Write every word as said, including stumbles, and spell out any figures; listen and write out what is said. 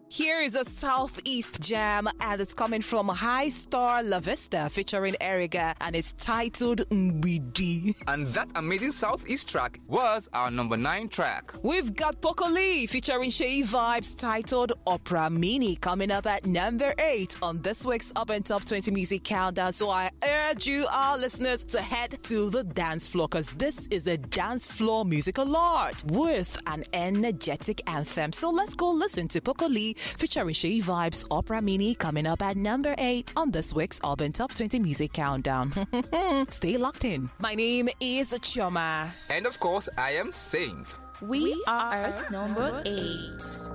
Here is a Southeast jam, and it's coming from High Star La Vista featuring Eriga, and it's titled Mbidi. And that amazing Southeast track was our number nine track. We've got Pokoli featuring Shea Vibes titled Opera Mini coming up at number eight on this week's Up and Top twenty Music Countdown. So I urge you, our listeners, to head to the dance floor, because this is a dance floor musical art with an energetic anthem. So let's go listen to Pokoli featuring Shea Vibes Opera Mini coming up at number eight on this week's Urban Top twenty Music Countdown. Stay locked in. My name is Choma. And of course, I am Saint. We are at number eight.